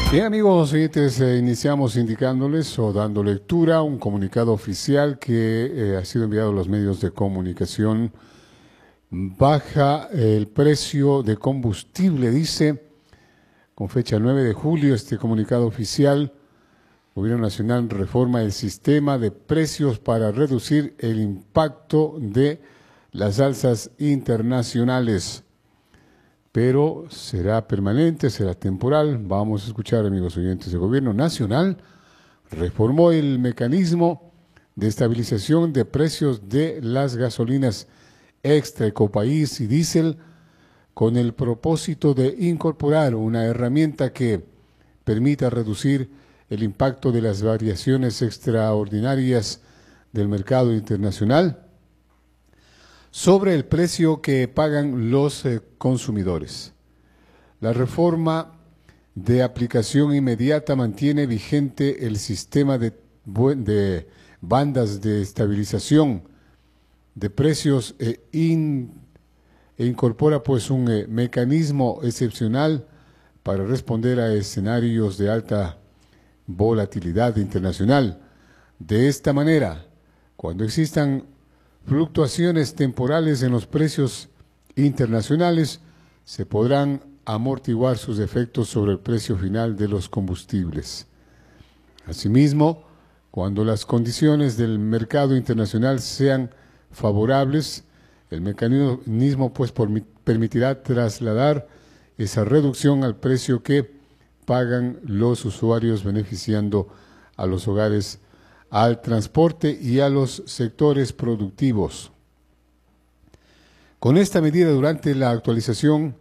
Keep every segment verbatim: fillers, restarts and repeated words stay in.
Bien, amigos oyentes, eh, iniciamos indicándoles o dando lectura a un comunicado oficial que eh, ha sido enviado a los medios de comunicación. Baja el precio de combustible, dice, con fecha nueve de julio, este comunicado oficial. Gobierno Nacional reforma el sistema de precios para reducir el impacto de las alzas internacionales. Pero será permanente, será temporal. Vamos a escuchar, amigos oyentes. El Gobierno Nacional reformó el mecanismo de estabilización de precios de las gasolinas extra, ecopaís y diésel con el propósito de incorporar una herramienta que permita reducir el impacto de las variaciones extraordinarias del mercado internacional sobre el precio que pagan los eh, consumidores. La reforma de aplicación inmediata mantiene vigente el sistema de, de bandas de estabilización de precios eh, in, e incorpora pues un eh, mecanismo excepcional para responder a escenarios de alta volatilidad internacional. De esta manera, cuando existan fluctuaciones temporales en los precios internacionales, se podrán amortiguar sus efectos sobre el precio final de los combustibles. Asimismo, cuando las condiciones del mercado internacional sean favorables, el mecanismo pues, permitirá trasladar esa reducción al precio que pagan los usuarios, beneficiando a los hogares, al transporte y a los sectores productivos. Con esta medida, durante la actualización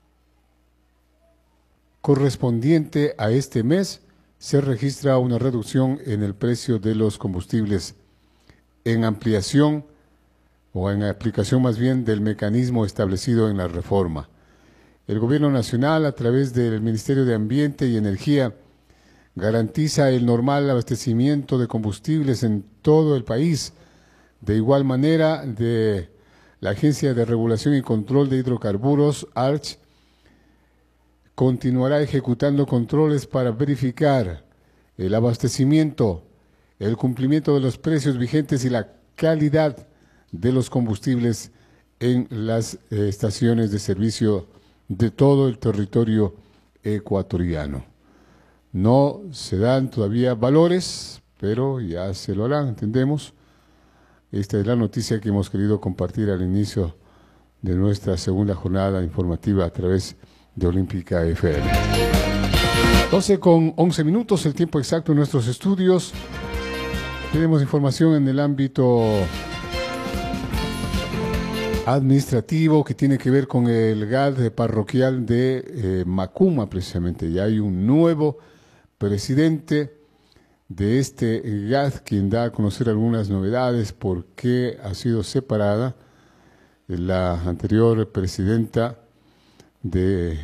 correspondiente a este mes, se registra una reducción en el precio de los combustibles en ampliación o en aplicación más bien del mecanismo establecido en la reforma. El Gobierno Nacional, a través del Ministerio de Ambiente y Energía, garantiza el normal abastecimiento de combustibles en todo el país. De igual manera, de la Agencia de Regulación y Control de Hidrocarburos, A R C H, continuará ejecutando controles para verificar el abastecimiento, el cumplimiento de los precios vigentes y la calidad de los combustibles en las eh, estaciones de servicio de todo el territorio ecuatoriano. No se dan todavía valores, pero ya se lo harán, entendemos. Esta es la noticia que hemos querido compartir al inicio de nuestra segunda jornada informativa a través de Olímpica F M. doce con once minutos, el tiempo exacto en nuestros estudios. Tenemos información en el ámbito administrativo que tiene que ver con el G A D parroquial de eh, Macuma, precisamente. Ya hay un nuevo presidente de este G A D, quien da a conocer algunas novedades, por qué ha sido separada la anterior presidenta de